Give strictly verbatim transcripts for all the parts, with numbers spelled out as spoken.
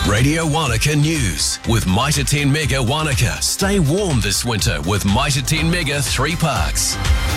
Radio Wanaka News with Mitre ten Mega Wanaka. Stay warm this winter with Mitre ten Mega Three Parks.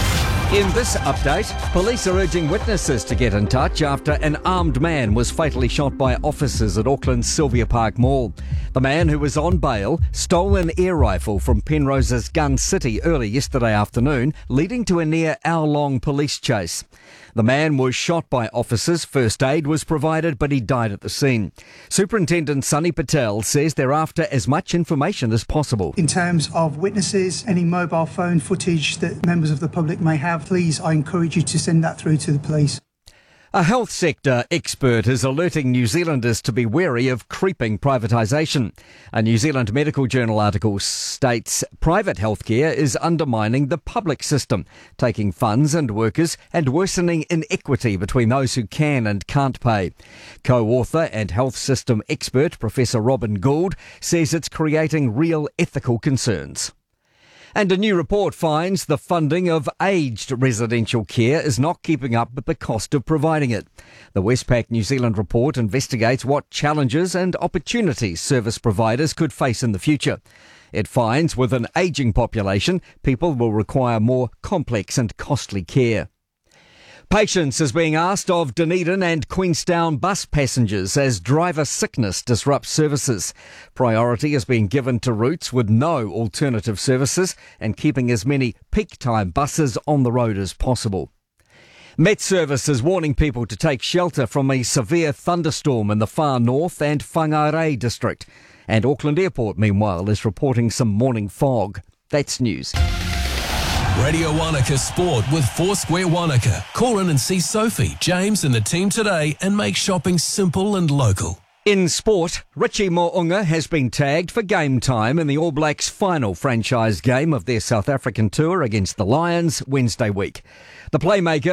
In this update, police are urging witnesses to get in touch after an armed man was fatally shot by officers at Auckland's Sylvia Park Mall. The man, who was on bail, stole an air rifle from Penrose's Gun City early yesterday afternoon, leading to a near hour-long police chase. The man was shot by officers. First aid was provided, but he died at the scene. Superintendent Sunny Patel says they're after as much information as possible. In terms of witnesses, any mobile phone footage that members of the public may have, please, I encourage you to send that through to the police. A health sector expert is alerting New Zealanders to be wary of creeping privatisation. A New Zealand Medical Journal article states private healthcare is undermining the public system, taking funds and workers and worsening inequity between those who can and can't pay. Co-author and health system expert Professor Robin Gould says it's creating real ethical concerns. And a new report finds the funding of aged residential care is not keeping up with the cost of providing it. The Westpac New Zealand report investigates what challenges and opportunities service providers could face in the future. It finds with an ageing population, people will require more complex and costly care. Patience is being asked of Dunedin and Queenstown bus passengers as driver sickness disrupts services. Priority is being given to routes with no alternative services and keeping as many peak time buses on the road as possible. Met Service is warning people to take shelter from a severe thunderstorm in the far north and Whangarei district. And Auckland Airport, meanwhile, is reporting some morning fog. That's news. Radio Wanaka Sport with Foursquare Wanaka. Call in and see Sophie, James and the team today and make shopping simple and local. In sport, Richie Mo'unga has been tagged for game time in the All Blacks' final franchise game of their South African tour against the Lions Wednesday week. The playmaker